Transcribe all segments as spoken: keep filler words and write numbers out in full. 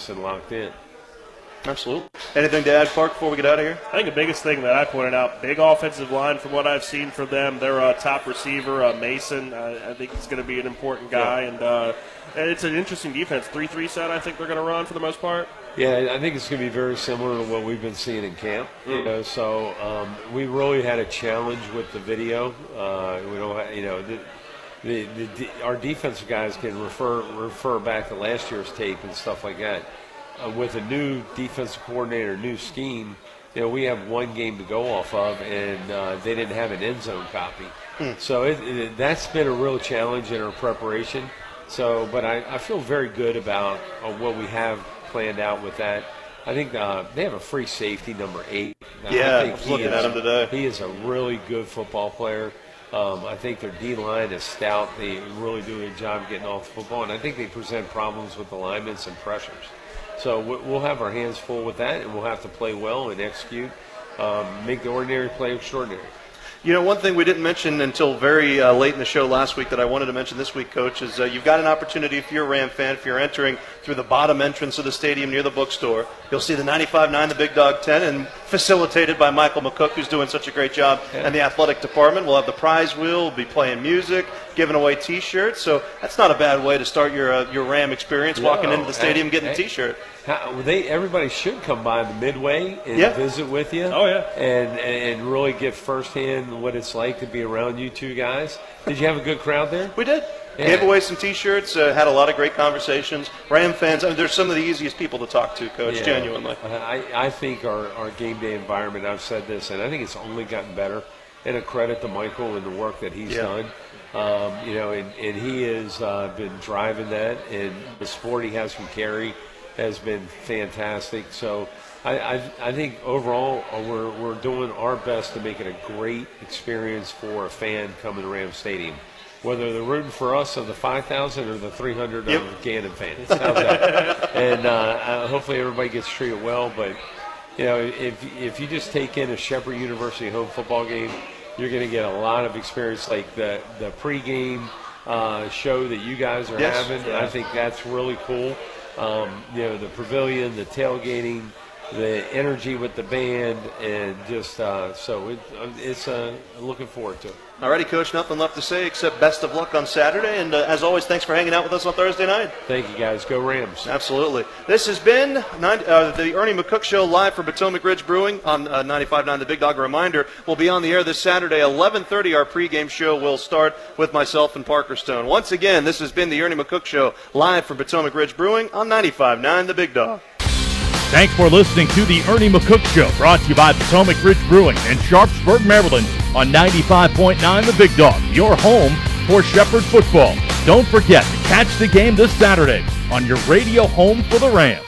focused and locked in. Absolutely. Anything to add, Park, before we get out of here? I think the biggest thing that I pointed out, big offensive line from what I've seen from them. Their uh, top receiver, uh, Mason, uh, I think he's going to be an important guy. Yeah. And uh, it's an interesting defense. three three set I think they're going to run for the most part. Yeah, I think it's going to be very similar to what we've been seeing in camp. Mm. You know, so um, we really had a challenge with the video. Uh, we don't, you know, the, the, the, our defensive guys can refer refer back to last year's tape and stuff like that. Uh, with a new defensive coordinator, new scheme, you know, we have one game to go off of, and uh, they didn't have an end zone copy. Hmm. So it, it, that's been a real challenge in our preparation. So, but I, I feel very good about uh, what we have planned out with that. I think uh, they have a free safety, number eight. Yeah, I think I was looking is, at him today. He is a really good football player. Um, I think their D-line is stout. They really do a good job getting off the football, and I think they present problems with alignments and pressures. So we'll have our hands full with that, and we'll have to play well and execute, um, make the ordinary play extraordinary. You know, one thing we didn't mention until very uh, late in the show last week that I wanted to mention this week, Coach, is uh, you've got an opportunity if you're a Ram fan, if you're entering through the bottom entrance of the stadium near the bookstore, you'll see the ninety-five nine, the Big Dog ten, and facilitated by Michael McCook, who's doing such a great job, yeah. and the athletic department. We'll have the prize wheel, we'll be playing music, giving away T-shirts. So that's not a bad way to start your uh, your Ram experience, no, walking into the stadium, getting a T-shirt. How, they everybody should come by the Midway and yeah. visit with you. Oh yeah, and and really get firsthand what it's like to be around you two guys. Did you have a good crowd there? We did. Yeah. Gave away some T-shirts. Uh, had a lot of great conversations. Ram fans. I mean, they're some of the easiest people to talk to, Coach. Yeah. Genuinely. I I think our our game day environment. I've said this, and I think it's only gotten better. And a credit to Michael and the work that he's yeah. done. Um, you know, and, and he has uh, been driving that, and the support he has from Kerry has been fantastic. So I, I, I think overall uh, we're we're doing our best to make it a great experience for a fan coming to Ram Stadium, whether they're rooting for us or the five thousand or the three hundred yep. of Gannon fans. How's that? And uh, hopefully everybody gets treated well. But you know, if if you just take in a Shepherd University home football game, you're going to get a lot of experience, like the the pregame uh, show that you guys are yes. having. Yeah. I think that's really cool. Um, you know, the pavilion, the tailgating, the energy with the band, and just uh, so it, it's uh, looking forward to it. All righty, Coach, nothing left to say except best of luck on Saturday. And uh, as always, thanks for hanging out with us on Thursday night. Thank you, guys. Go Rams. Absolutely. This has been nine, uh, the Ernie McCook Show live from Potomac Ridge Brewing on uh, ninety-five point nine The Big Dog. A reminder, we'll be on the air this Saturday, eleven thirty. Our pregame show will start with myself and Parker Stone. Once again, this has been the Ernie McCook Show live from Potomac Ridge Brewing on ninety-five point nine The Big Dog. Thanks for listening to the Ernie McCook Show, brought to you by Potomac Ridge Brewing in Sharpsburg, Maryland, on ninety-five point nine The Big Dog, your home for Shepherd football. Don't forget to catch the game this Saturday on your radio home for the Rams.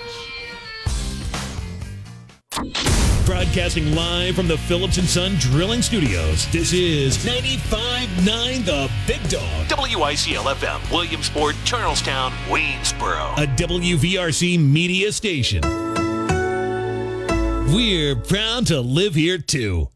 Broadcasting live from the Phillips and Son Drilling Studios, this is ninety-five point nine The Big Dog. W I C L F M, Williamsport, Charlestown, Waynesboro. A W V R C media station. We're proud to live here, too.